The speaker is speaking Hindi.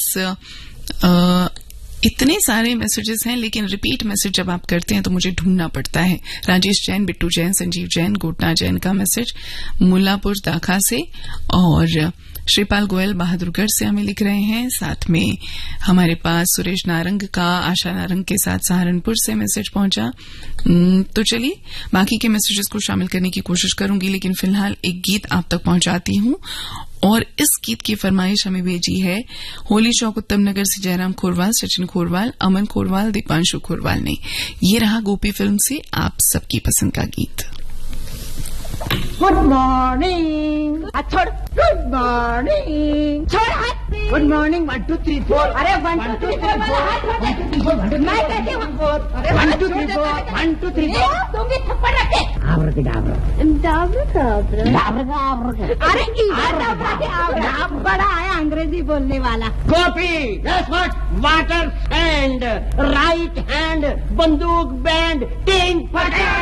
इतने सारे मैसेजेस हैं, लेकिन रिपीट मैसेज जब आप करते हैं तो मुझे ढूंढना पड़ता है। राजेश जैन, बिट्टू जैन, संजीव जैन, गोटना जैन का मैसेज मुल्लापुर दाखा से, और श्रीपाल गोयल बहादुरगढ़ से हमें लिख रहे हैं। साथ में हमारे पास सुरेश नारंग का आशा नारंग के साथ सहारनपुर से मैसेज पहुंचा। तो चलिए बाकी के मैसेजेस को शामिल करने की कोशिश करूंगी, लेकिन फिलहाल एक गीत आप तक पहुंचाती हूं, और इस गीत की फरमाइश हमें भेजी है होली चौक उत्तम नगर से जयराम खोरवाल, सचिन खोरवाल, अमन खोरवाल, दीपांशु खोरवाल ने। ये रहा गोपी फिल्म से आप सबकी पसंद का गीत। गुड मॉर्निंग छोड़, गुड मॉर्निंग छोड़ हाथ, गुड मॉर्निंग 1 2 3 4, अरे 1 2 3 4 मैं कहती हूँ 1 2 3 4 1 2 3 4 तुम भी थप्पड़ रखे आवर के डाबर डाबर डाबर डाबर, अरे डाबर बड़ा आया अंग्रेजी बोलने वाला। Copy water and right hand बंदूक बैंड टीन फटा